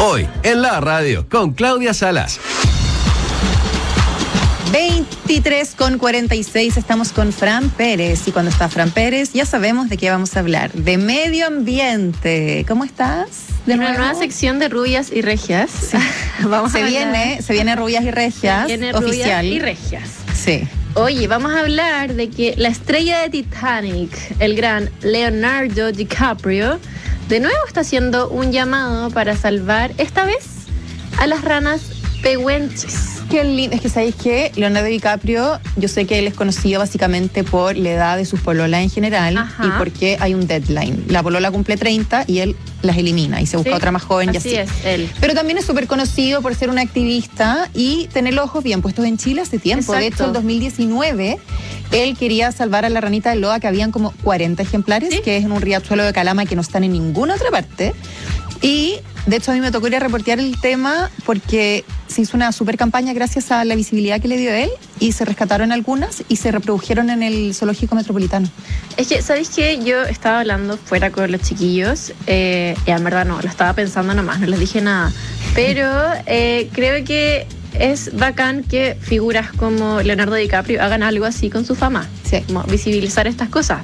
Hoy, en la radio, con Claudia Salas. 23:46, estamos con Fran Pérez. Y cuando está Fran Pérez, ya sabemos de qué vamos a hablar. De medio ambiente. ¿Cómo estás? De una nueva sección de Rubias y Regias. Sí. Se viene Rubias y Regias. Se viene oficial. Rubias y Regias. Sí. Oye, vamos a hablar de que la estrella de Titanic, el gran Leonardo DiCaprio, de nuevo está haciendo un llamado para salvar, esta vez, a las ranas pehuenches. Qué lindo. Es que, ¿sabéis qué? Leonardo DiCaprio, yo sé que él es conocido básicamente por la edad de sus pololas en general. Ajá. Y porque hay un deadline. La polola cumple 30 y él las elimina y se busca otra más joven y así. Así es, él. Pero también es súper conocido por ser un activista y tener los ojos bien puestos en Chile hace tiempo. Exacto. De hecho, en 2019, él quería salvar a la ranita de Loa, que habían como 40 ejemplares, ¿sí? Que es en un riachuelo de Calama que no están en ninguna otra parte. Y de hecho a mí me tocó ir a reportear el tema porque se hizo una super campaña gracias a la visibilidad que le dio él y se rescataron algunas y se reprodujeron en el zoológico metropolitano. Es que, ¿sabéis qué? Yo estaba hablando fuera con los chiquillos y en verdad no, lo estaba pensando nomás, no les dije nada. Pero creo que es bacán que figuras como Leonardo DiCaprio hagan algo así con su fama. Sí. Como visibilizar estas cosas.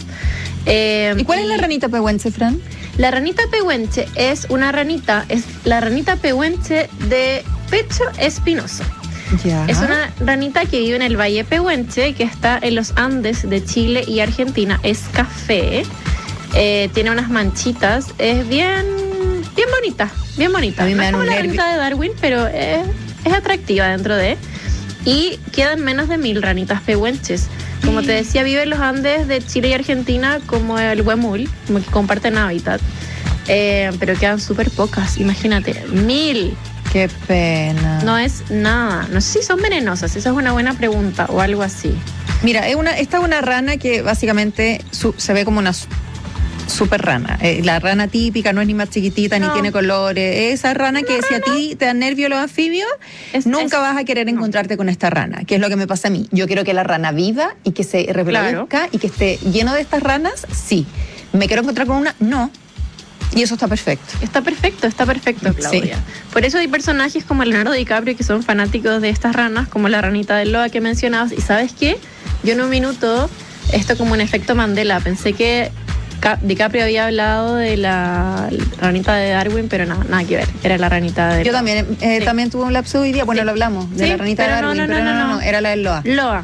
¿Y cuál es la ranita pehuenche, Fran? La ranita pehuenche es la ranita pehuenche de pecho espinoso. Ya. Es una ranita que vive en el Valle Pehuenche, que está en los Andes de Chile y Argentina. Es café, tiene unas manchitas, es bien bonita, bien bonita. A mí me dan como un la nervio. ranita de Darwin, pero es atractiva dentro de. Y quedan menos de 1000 ranitas pehuenches. Como te decía, vive en los Andes de Chile y Argentina, como el huemul, como que comparten hábitat. Pero quedan súper pocas, imagínate, 1000. Qué pena. No es nada. No sé si son venenosas, esa es una buena pregunta o algo así. Mira, esta es una rana que básicamente se ve como una super rana. La rana típica no es ni más chiquitita, ni tiene colores. Esa rana que si a ti te dan nervio los anfibios, nunca vas a querer encontrarte con esta rana, que es lo que me pasa a mí. Yo quiero que la rana viva y que se reproduzca y que esté lleno de estas ranas, sí. ¿Me quiero encontrar con una? No. Y eso está perfecto. Está perfecto, Claudia. Sí. Por eso hay personajes como Leonardo DiCaprio que son fanáticos de estas ranas, como la ranita de Loa que mencionabas. ¿Y sabes qué? Yo en un minuto, esto como un efecto Mandela, pensé que DiCaprio había hablado de la ranita de Darwin, pero nada que ver. Era la ranita de Yo también, también tuve un lapso hoy día. Bueno, lo hablamos, de la ranita de Darwin, no, era la de Loa.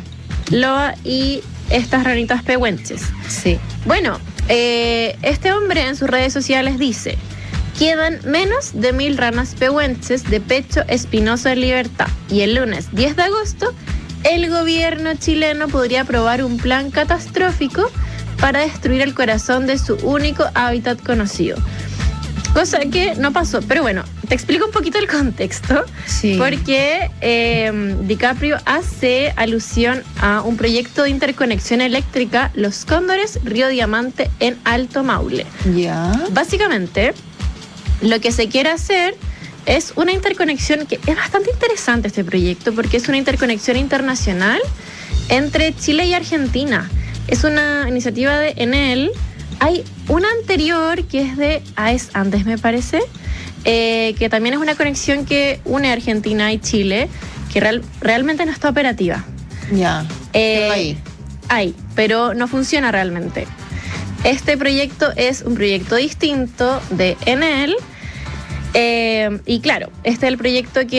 Loa y estas ranitas pehuenches. Sí. Bueno, este hombre en sus redes sociales dice: quedan menos de 1000 ranas pehuenches de pecho espinoso en libertad. Y el lunes 10 de agosto, el gobierno chileno podría aprobar un plan catastrófico para destruir el corazón de su único hábitat conocido. Cosa que no pasó. Pero bueno, te explico un poquito el contexto. Sí. Porque DiCaprio hace alusión a un proyecto de interconexión eléctrica, Los Cóndores, Río Diamante, en Alto Maule. Ya. Básicamente, lo que se quiere hacer es una interconexión que es bastante interesante este proyecto, porque es una interconexión internacional entre Chile y Argentina. Es una iniciativa de Enel. Hay una anterior que es de AES Andes, me parece, que también es una conexión que une Argentina y Chile, que realmente no está operativa. Ya. Pero no funciona realmente. Este proyecto es un proyecto distinto de Enel. Y claro, este es el proyecto que